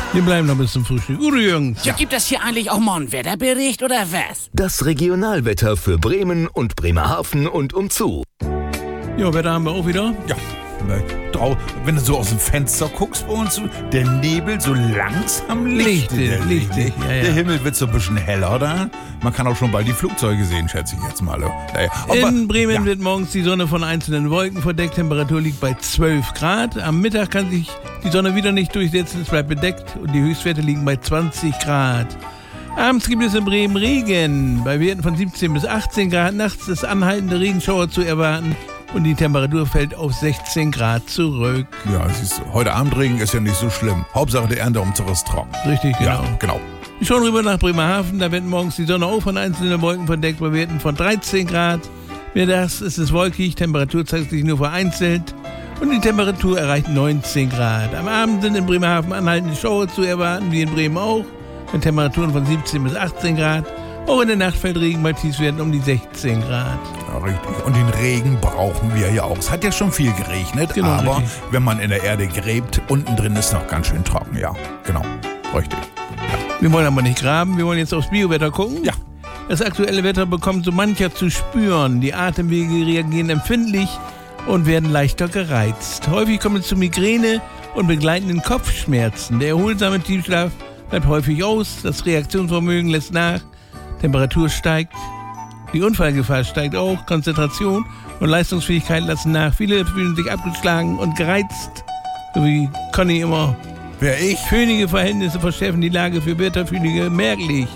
Wir bleiben noch bis zum Frühstück. Udo Jürgens. Ja. Gibt es hier eigentlich auch mal einen Wetterbericht oder was? Das Regionalwetter für Bremen und Bremerhaven und umzu. Ja, Wetter haben wir auch wieder. Ja, wenn du so aus dem Fenster guckst bei uns, der Nebel so langsam lichtet. Lichtet, ja. Der Himmel wird so ein bisschen heller da. Man kann auch schon bald die Flugzeuge sehen, schätze ich jetzt mal. Naja, In Bremen wird morgens die Sonne von einzelnen Wolken verdeckt. Temperatur liegt bei 12 Grad. Am Mittag kann sich die Sonne wieder nicht durchsetzen. Es bleibt bedeckt und die Höchstwerte liegen bei 20 Grad. Abends gibt es in Bremen Regen. Bei Werten von 17 bis 18 Grad. Nachts ist anhaltende Regenschauer zu erwarten. Und die Temperatur fällt auf 16 Grad zurück. Ja, siehst du, heute Abendregen ist ja nicht so schlimm. Hauptsache der Ernteumzug ist trocken. Richtig, genau. Ja, genau. Wir schauen rüber nach Bremerhaven. Da wird morgens die Sonne auch von einzelnen Wolken verdeckt. Bei Werten von 13 Grad. Mittags ist es wolkig. Temperatur zeigt sich nur vereinzelt. Und die Temperatur erreicht 19 Grad. Am Abend sind in Bremerhaven anhaltende Schauer zu erwarten, wie in Bremen auch. Mit Temperaturen von 17 bis 18 Grad. Auch in der Nacht fällt Regen bei Tiefstwerten um die 16 Grad. Ja, richtig. Und den Regen brauchen wir ja auch. Es hat ja schon viel geregnet, Genau, aber richtig. wenn man in der Erde gräbt, unten drin ist noch ganz schön trocken. Ja, genau. Richtig. Wir wollen aber nicht graben, wir wollen jetzt aufs Biowetter gucken. Ja. Das aktuelle Wetter bekommt so mancher zu spüren. Die Atemwege reagieren empfindlich und werden leichter gereizt. Häufig kommt es zu Migräne und begleitenden Kopfschmerzen. Der erholsame Tiefschlaf bleibt häufig aus, das Reaktionsvermögen lässt nach, Temperatur steigt, die Unfallgefahr steigt auch, Konzentration und Leistungsfähigkeit lassen nach. Viele fühlen sich abgeschlagen und gereizt, so wie Conny immer. Wer ich? Föhnige Verhältnisse verschärfen die Lage für Wetterfühlige merklich.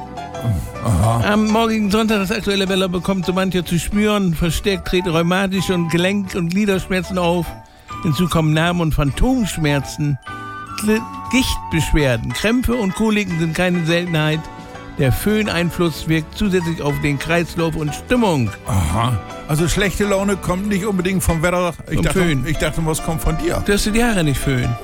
Aha. Am morgigen Sonntag, das aktuelle Wetter bekommt so mancher zu spüren. Verstärkt treten rheumatische und Gelenk- und Gliederschmerzen auf. Hinzu kommen Narben- und Phantomschmerzen. Gichtbeschwerden, Krämpfe und Koliken sind keine Seltenheit. Der Föhneinfluss wirkt zusätzlich auf den Kreislauf und Stimmung. Aha. Also schlechte Laune kommt nicht unbedingt vom Wetter. Föhn. Ich dachte, was kommt von dir? Du hast die Haare nicht föhnen.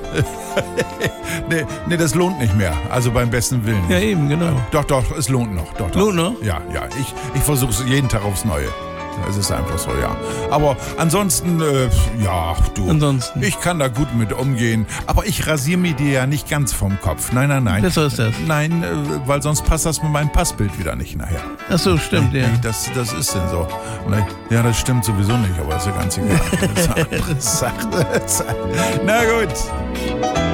Nee, das lohnt nicht mehr. Also beim besten Willen. Ja, eben, genau. Doch, es lohnt noch. Doch. Lohnt noch? Ja. Ich versuche es jeden Tag aufs Neue. Es ist einfach so, ja. Aber ansonsten, Ansonsten. ich kann da gut mit umgehen. Aber ich rasiere mir die ja nicht ganz vom Kopf. Nein. Besser ist das. Nein, weil sonst passt das mit meinem Passbild wieder nicht nachher. Ach so, stimmt, ja. Das ist denn so. Ja, das stimmt sowieso nicht, aber ist ja ganz egal. Das ist eine andere Sache. Na gut.